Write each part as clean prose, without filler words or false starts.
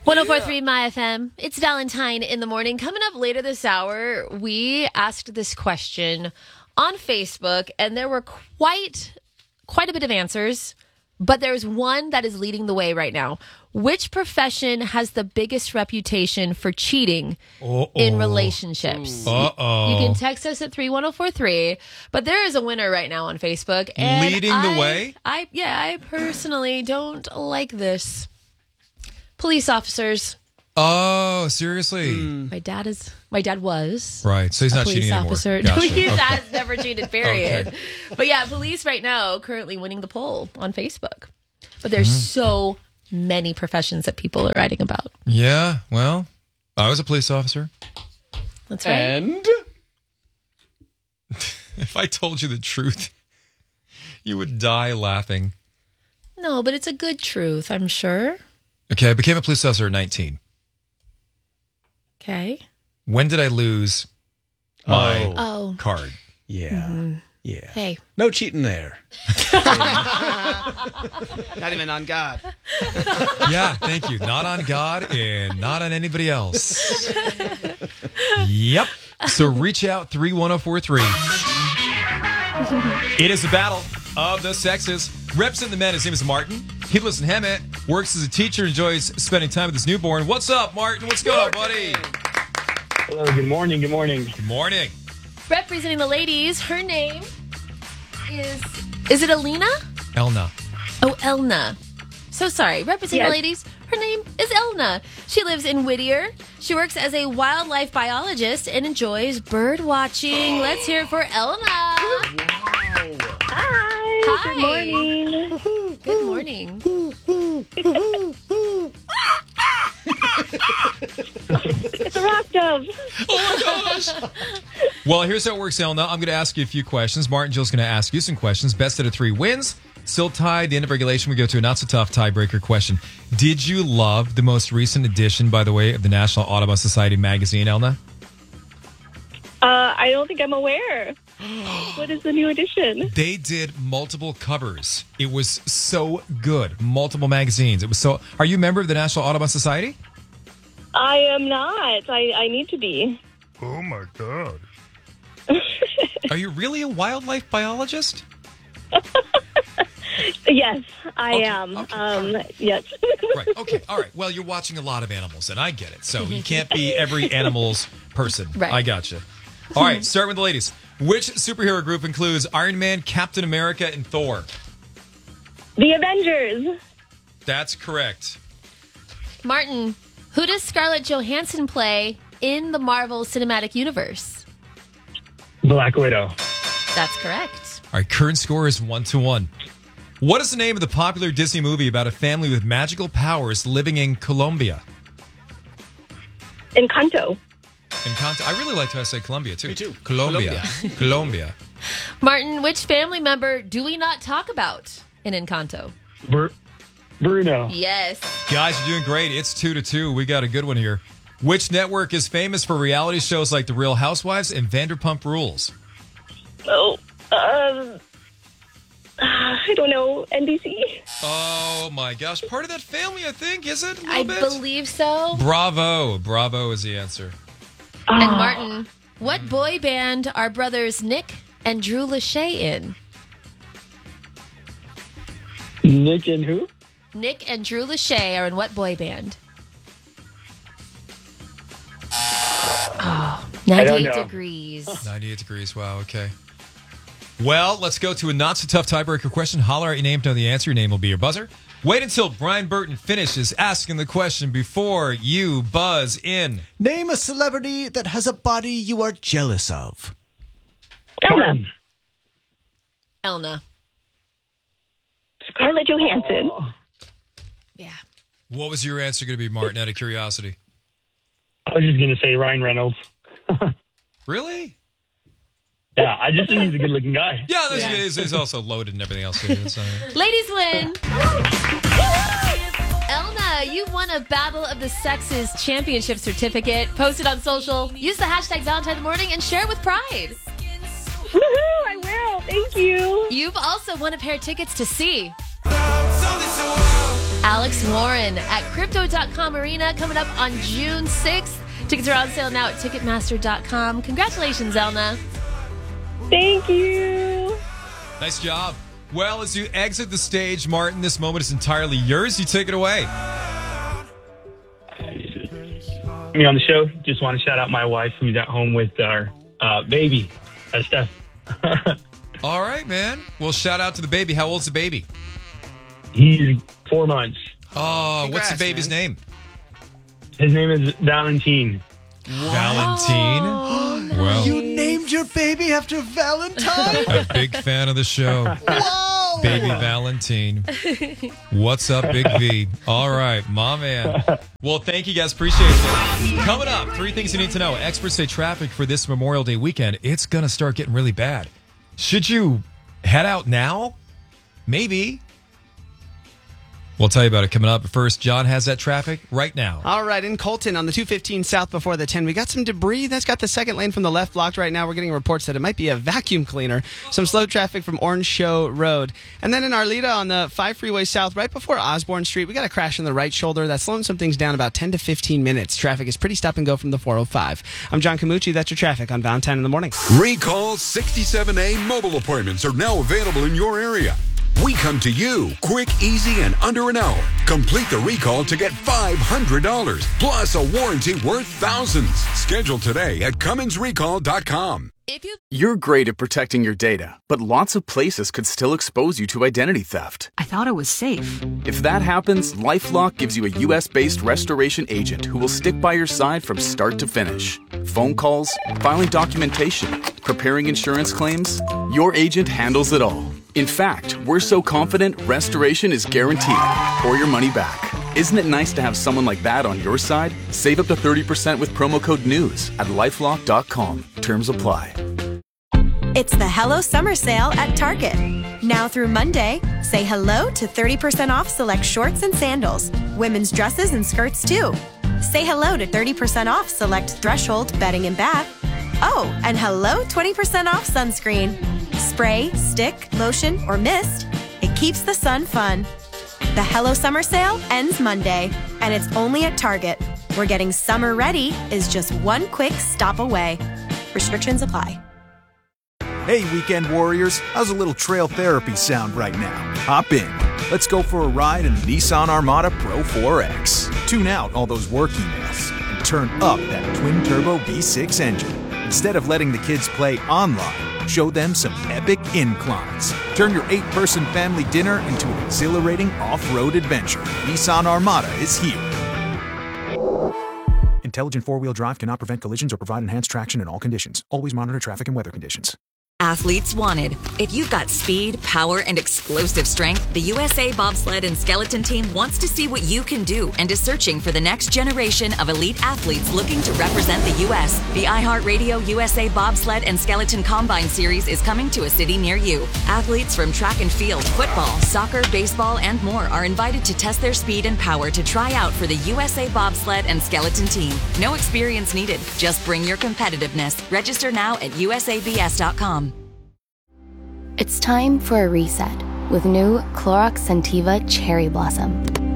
1043 My FM. It's Valentine in the morning. Coming up later this hour, we asked this question on Facebook, and there were quite a bit of answers, but there's one that is leading the way right now. Which profession has the biggest reputation for cheating in relationships? You can text us at 31043, but there is a winner right now on Facebook. And leading the way? I personally don't like this. Police officers. Oh, seriously? My dad was. Right, so he's not police cheating officer. anymore. Gotcha. He Okay. has never cheated, period. Okay. But yeah, police right now currently winning the poll on Facebook. But there's so many professions that people are writing about. Yeah, well, I was a police officer. That's right. And If I told you the truth, you would die laughing. No, but it's a good truth, I'm sure. Okay, I became a police officer at 19. Okay. When did I lose my Oh. card? yeah. Yeah. Hey. No cheating there. Not even on God. Yeah, thank you. Not on God and not on anybody else. Yep. So reach out 31043. It is a battle of the sexes. Representing the men, his name is Martin. He lives in Hemet, works as a teacher, enjoys spending time with his newborn. What's up, Martin? What's going on, buddy? Hello, good morning. Good morning. Good morning. Representing the ladies, her name is it Alina? Elna. Oh, Elna. So sorry. Representing the ladies, her name is Elna. She lives in Whittier. She works as a wildlife biologist and enjoys bird watching. Let's hear it for Elna. Hi. Hi. Good morning. Good morning. It's a rock dove. Well, here's how it works, Elna. I'm going to ask you a few questions. Martin Jill's going to ask you some questions. Best out of 3 wins. Still tied. The end of regulation, we go to a not-so-tough tiebreaker question. Did you love the most recent edition, by the way, of the National Audubon Society magazine, Elna? I don't think I'm aware. What is the new edition? They did multiple covers. It was so good. Multiple magazines. It was so... Are you a member of the National Audubon Society? I am not. I need to be. Oh, my God. Are you really a wildlife biologist? Yes, I Okay, am. okay. Yes. Right. Okay. All right. Well, you're watching a lot of animals, and I get it. So you can't be every animal's person. Right. I gotcha. All right. Start with the ladies. Which superhero group includes Iron Man, Captain America, and Thor? The Avengers. That's correct. Martin, who does Scarlett Johansson play in the Marvel Cinematic Universe? Black Widow. That's correct. All right. Current score is 1-1. What is the name of the popular Disney movie about a family with magical powers living in Colombia? Encanto. I really liked how I said Colombia, too. Me too. Colombia. Colombia. Martin, which family member do we not talk about in Encanto? Bruno. Yes. Guys, you're doing great. It's 2-2. We got a good one here. Which network is famous for reality shows like The Real Housewives and Vanderpump Rules? Oh, I don't know. NBC. Oh, my gosh. Part of that family, I think, is it? A I little bit? believe so. Bravo. Bravo is the answer. And Martin, what boy band are brothers Nick and Drew Lachey in? Nick and who? Nick and Drew Lachey are in what boy band? Oh, I don't 98 know. degrees. 98 degrees. Wow, okay. Well, let's go to a not-so-tough tiebreaker question. Holler at your name to know the answer. Your name will be your buzzer. Wait until Brian Burton finishes asking the question before you buzz in. Name a celebrity that has a body you are jealous of. Elna. Elna. Scarlett Johansson. Yeah. What was your answer going to be, Martin, out of curiosity? I was just going to say Ryan Reynolds. Really? Yeah, I just think he's a good-looking guy. Yeah, he's also loaded and everything else. Too. Ladies win. Elna, you won a Battle of the Sexes championship certificate. Post it on social. Use the hashtag Valentine Morning and share it with pride. Woohoo! I will. Thank you. You've also won a pair of tickets to see Alex Warren at Crypto.com Arena coming up on June 6th. Tickets are on sale now at Ticketmaster.com. Congratulations, Elna. Thank you. Nice job. Well, as you exit the stage, Martin, this moment is entirely yours. You take it away. Me on the show. Just want to shout out my wife who's at home with our baby, Steph. All right, man. Well, shout out to the baby. How old's the baby? He's 4 months. Oh, what's the Congrats, baby's man. name? His name is Valentine. Valentine. Well, You named your baby after Valentine? a big fan of the show. Whoa! Baby Valentine. What's up, Big V? All right, my man. Well, thank you guys. Appreciate it. Coming up, 3 things you need to know. Experts say traffic for this Memorial Day weekend, it's going to start getting really bad. Should you head out now? Maybe. We'll tell you about it coming up. But first, John has that traffic right now. All right, in Colton on the 215 south before the 10, we got some debris that's got the second lane from the left blocked right now. We're getting reports that it might be a vacuum cleaner. Some slow traffic from Orange Show Road. And then in Arleta on the 5 freeway south, right before Osborne Street, we got a crash in the right shoulder. That's slowing some things down about 10 to 15 minutes. Traffic is pretty stop and go from the 405. I'm John Camucci. That's your traffic on Valentine in the Morning. Recall 67A mobile appointments are now available in your area. We come to you quick, easy, and under an hour. Complete the recall to get $500 plus a warranty worth thousands. Schedule today at CumminsRecall.com. You're great at protecting your data, but lots of places could still expose you to identity theft. I thought it was safe. If that happens, LifeLock gives you a U.S.-based restoration agent who will stick by your side from start to finish. Phone calls, filing documentation, preparing insurance claims, your agent handles it all. In fact, we're so confident restoration is guaranteed or your money back. Isn't it nice to have someone like that on your side? Save up to 30% with promo code NEWS at LifeLock.com. Terms apply. It's the Hello Summer Sale at Target. Now through Monday, say hello to 30% off select shorts and sandals, women's dresses and skirts too. Say hello to 30% off select Threshold bedding and bath. Oh, and hello 20% off sunscreen. Spray, stick, lotion, or mist, it keeps the sun fun. The Hello Summer Sale ends Monday, and it's only at Target, where getting summer ready is just one quick stop away. Restrictions apply. Hey, weekend warriors, how's a little trail therapy sound right now? Hop in. Let's go for a ride in the Nissan Armada Pro 4X. Tune out all those work emails and turn up that twin-turbo V6 engine. Instead of letting the kids play online, show them some epic inclines. Turn your 8-person family dinner into an exhilarating off-road adventure. Nissan Armada is here. Intelligent four-wheel drive cannot prevent collisions or provide enhanced traction in all conditions. Always monitor traffic and weather conditions. Athletes wanted. If you've got speed, power, and explosive strength, the USA Bobsled and Skeleton Team wants to see what you can do and is searching for the next generation of elite athletes looking to represent the U.S. The iHeartRadio USA Bobsled and Skeleton Combine Series is coming to a city near you. Athletes from track and field, football, soccer, baseball, and more are invited to test their speed and power to try out for the USA Bobsled and Skeleton Team. No experience needed. Just bring your competitiveness. Register now at usabs.com. It's time for a reset with new Clorox Scentiva Cherry Blossom.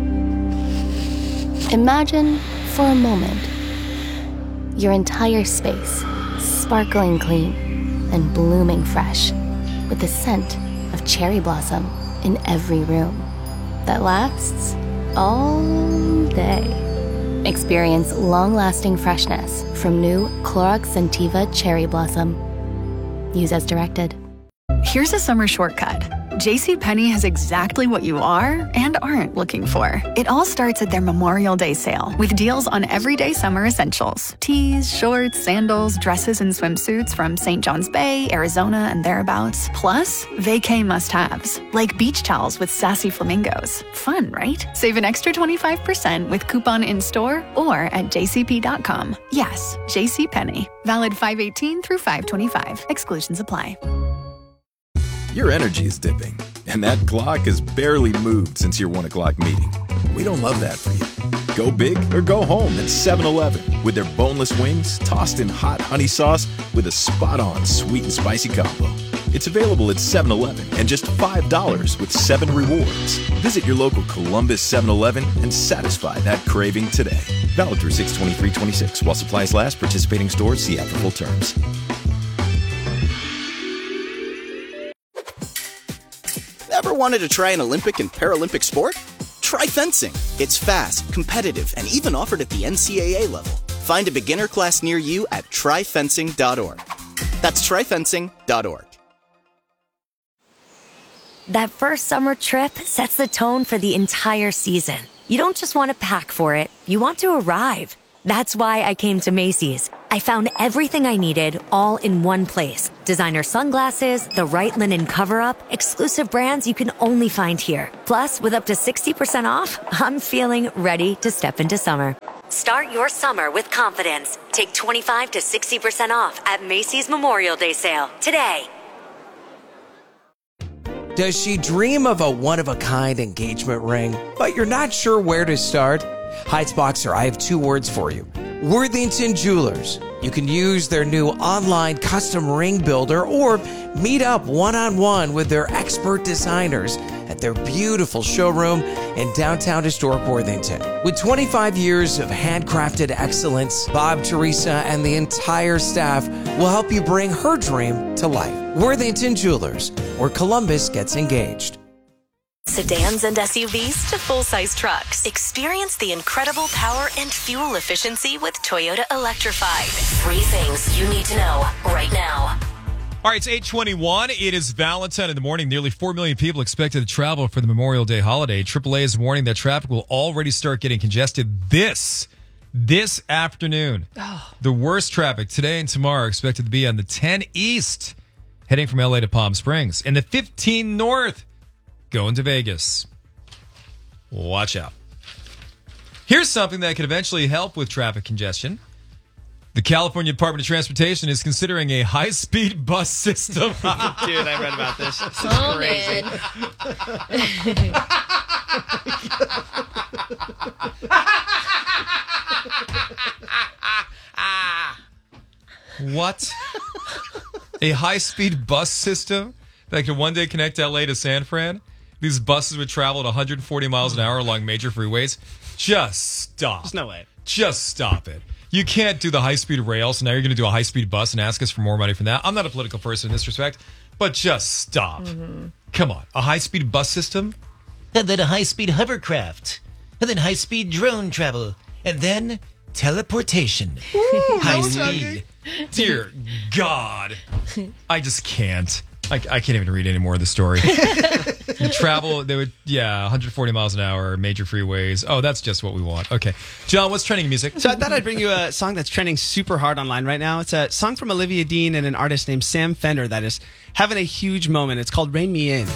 Imagine, for a moment, your entire space sparkling clean and blooming fresh with the scent of cherry blossom in every room that lasts all day. Experience long-lasting freshness from new Clorox Scentiva Cherry Blossom. Use as directed. Here's a summer shortcut. JCPenney has exactly what you are and aren't looking for. It all starts at their Memorial Day sale with deals on everyday summer essentials. Tees, shorts, sandals, dresses, and swimsuits from St. John's Bay, Arizona, and thereabouts. Plus, vacay must-haves, like beach towels with sassy flamingos. Fun, right? Save an extra 25% with coupon in-store or at jcp.com. Yes, JCPenney. Valid 5/18 through 5/25. Exclusions apply. Your energy is dipping, and that clock has barely moved since your 1 o'clock meeting. We don't love that for you. Go big or go home at 7-Eleven with their boneless wings tossed in hot honey sauce with a spot-on sweet and spicy combo. It's available at 7-Eleven and just $5 with 7 rewards. Visit your local Columbus 7-Eleven and satisfy that craving today. Valid through 6/23/26. While supplies last, participating stores see after full terms. Ever wanted to try an Olympic and Paralympic sport? Try fencing. It's fast, competitive, and even offered at the NCAA level. Find a beginner class near you at tryfencing.org. That's tryfencing.org. That first summer trip sets the tone for the entire season. You don't just want to pack for it, you want to arrive. That's why I came to Macy's. I found everything I needed all in one place. Designer sunglasses, the right linen cover-up, exclusive brands you can only find here. Plus, with up to 60% off, I'm feeling ready to step into summer. Start your summer with confidence. Take 25 to 60% off at Macy's Memorial Day sale today. Does she dream of a one-of-a-kind engagement ring, but you're not sure where to start? Heights Boxer, I have 2 words for you. Worthington Jewelers. You can use their new online custom ring builder or meet up one-on-one with their expert designers at their beautiful showroom in downtown historic Worthington. With 25 years of handcrafted excellence, Bob, Teresa, and the entire staff will help you bring her dream to life. Worthington Jewelers, where Columbus gets engaged. Sedans and SUVs to full-size trucks. Experience the incredible power and fuel efficiency with Toyota Electrified. 3 things you need to know right now. All right, it's 8:21. It is Valentine in the morning. Nearly 4 million people expected to travel for the Memorial Day holiday. AAA is warning that traffic will already start getting congested this afternoon. The worst traffic today and tomorrow are expected to be on the 10 East, heading from LA to Palm Springs, and the 15 North, going to Vegas. Watch out. Here's something that could eventually help with traffic congestion. The California Department of Transportation is considering a high-speed bus system. Dude, I read about this. This is crazy. What? A high-speed bus system that could one day connect LA to San Fran? These buses would travel at 140 miles an hour along major freeways? Just stop. There's no way. Just stop it. You can't do the high-speed rail, so now you're going to do a high-speed bus and ask us for more money from that. I'm not a political person in this respect, but just stop. Come on. A high-speed bus system? And then a high-speed hovercraft. And then high-speed drone travel. And then teleportation. High speed. Dear God. I just can't. I can't even read any more of the story. You travel, they would, 140 miles an hour, major freeways. Oh, that's just what we want. Okay. John, what's trending music? So I thought I'd bring you a song that's trending super hard online right now. It's a song from Olivia Dean and an artist named Sam Fender that is having a huge moment. It's called Rain Me In.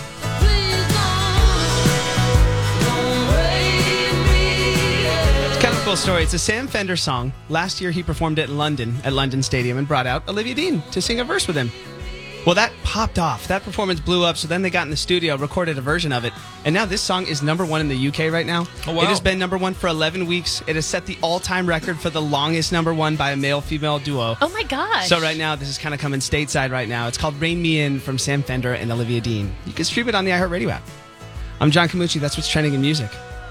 It's kind of a cool story. It's a Sam Fender song. Last year he performed it in London at London Stadium and brought out Olivia Dean to sing a verse with him. Well, that popped off. That performance blew up, so then they got in the studio, recorded a version of it, and now this song is number 1 in the UK right now. Oh, wow. It has been number 1 for 11 weeks. It has set the all-time record for the longest number 1 by a male-female duo. Oh, my gosh. So right now, this is kind of coming stateside right now. It's called Rain Me In from Sam Fender and Olivia Dean. You can stream it on the iHeartRadio app. I'm John Camucci. That's what's trending in music.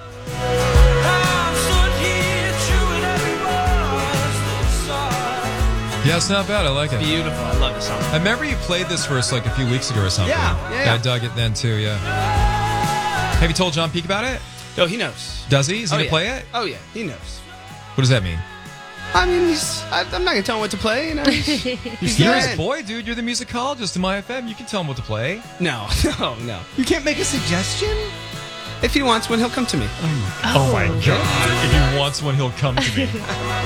Yeah, it's not bad. I like it. Beautiful. I love this song. I remember you played this for us like a few weeks ago or something. Yeah. I dug it then too, yeah. Have you told John Peake about it? Oh, he knows. Does he? Is he going to play it? Oh, yeah. He knows. What does that mean? I mean, I'm not going to tell him what to play. You know? You're his boy, dude. You're the musicologist in my FM. You can tell him what to play. No. You can't make a suggestion? If he wants one, he'll come to me. Oh my God. If he wants one, he'll come to me.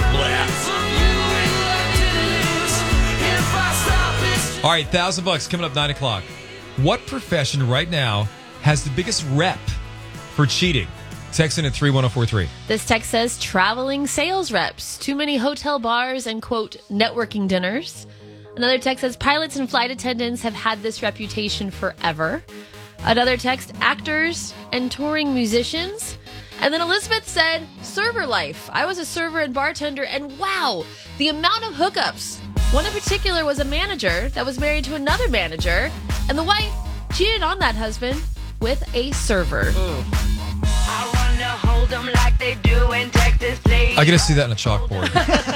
All right, $1,000 coming up 9 o'clock. What profession right now has the biggest rep for cheating? Text in at 31043. This text says traveling sales reps, too many hotel bars and, quote, networking dinners. Another text says pilots and flight attendants have had this reputation forever. Another text, actors and touring musicians. And then Elizabeth said, server life. I was a server and bartender, and wow, the amount of hookups. One in particular was a manager that was married to another manager, And the wife cheated on that husband with a server. I gotta see that on a chalkboard.